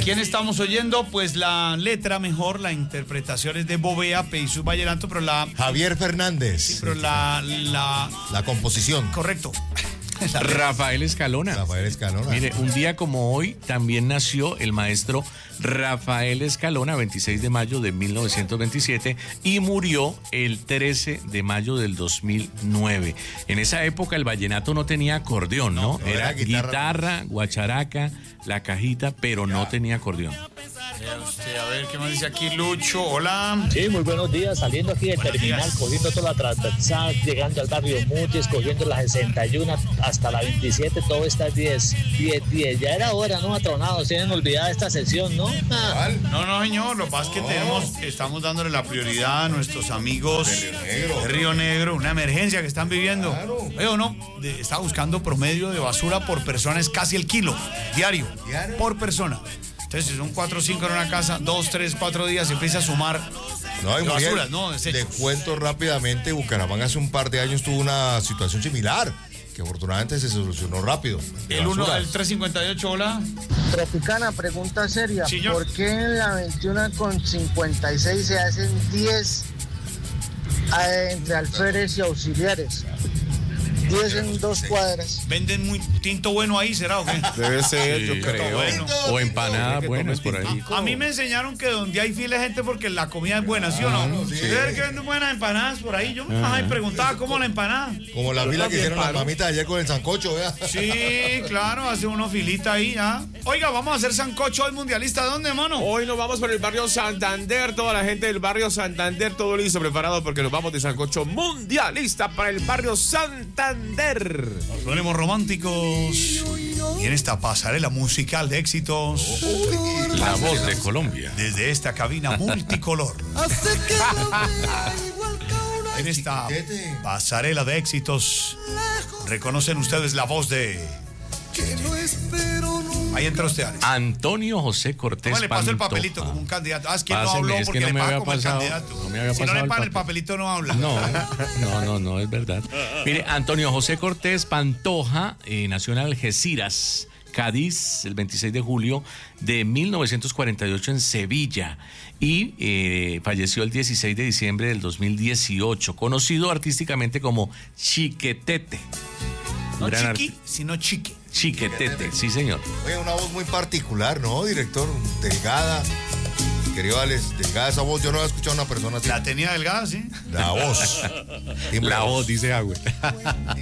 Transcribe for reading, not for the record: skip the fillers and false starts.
¿Quién estamos oyendo? Pues la letra mejor, la interpretación es de Bovea, Peisus Vallenato, pero la... Javier Fernández. Sí, pero la composición. Correcto. Rafael Escalona. Rafael Escalona. Mire, un día como hoy también nació el maestro Rafael Escalona, 26 de mayo de 1927, y murió el 13 de mayo del 2009. En esa época el vallenato no tenía acordeón, ¿no? Era guitarra, guacharaca, la cajita, pero no tenía acordeón. A ver, ¿qué más dice aquí Lucho? Hola. Sí, muy buenos días. Saliendo aquí del terminal, cogiendo toda la transversal, llegando al barrio Mutis, cogiendo la 61 hasta la 27, todo está 10. Ya era hora, ¿no? Atronados, tienen olvidada esta sesión, ¿no? No, señor. Lo que pasa es que estamos dándole la prioridad a nuestros amigos de Río Negro, una emergencia que están viviendo. Claro. Veo, ¿no? Está buscando promedio de basura por persona, es casi el kilo, diario. Por persona. Entonces, si son 4 o 5 en una casa, 2, 3, 4 días, se empieza a sumar basuras, ¿no? Te cuento rápidamente, Bucaramanga hace un par de años tuvo una situación similar, que afortunadamente se solucionó rápido. El 358, hola. Tropicana, pregunta seria. Sí, ¿Por qué en la 21 con 56 se hacen 10 entre alférez y auxiliares? 10 en 2 cuadras. ¿Venden muy tinto bueno ahí, será o qué? Debe ser, Sí, yo creo. bueno. O empanadas buenas por ahí. A mí me enseñaron que donde hay fila de gente porque la comida es buena, ¿sí o no? Sí. ¿Ustedes que venden buenas empanadas por ahí? Yo me preguntaba cómo la empanada. Como la fila que hicieron las mamitas ayer con el sancocho, ¿vea? Sí, claro, hace uno filita ahí, ¿ah? Oiga, vamos a hacer sancocho hoy mundialista. ¿Dónde, mano? Hoy nos vamos por el barrio Santander, toda la gente del barrio Santander, todo listo, preparado porque nos vamos de sancocho mundialista para el barrio Santander. Nos ponemos románticos y en esta pasarela musical de éxitos, La voz de Colombia. desde esta cabina multicolor. En esta pasarela de éxitos, reconocen ustedes la voz de... Ahí entra usted, Alex. Antonio José Cortés ¿Cómo le pasó el Pantoja. papelito como un candidato? Ah, es que él no Páseme, habló es que porque no le me paga había como el pasado, candidato. no me había Si no pasado le el pagan el papel. papelito, no habla. No, es verdad. Mire, Antonio José Cortés Pantoja nació en Algeciras, Cádiz, el 26 de julio de 1948 en Sevilla y falleció el 16 de diciembre del 2018, conocido artísticamente como Chiquetete. No Gran chiqui, sino chique. Chiquetete, sí señor. Oye, una voz muy particular, ¿no, director? Delgada. Querido Alex, delgada esa voz. Yo no había escuchado a una persona así. La tenía delgada, sí. La voz. La voz, dice Agüe.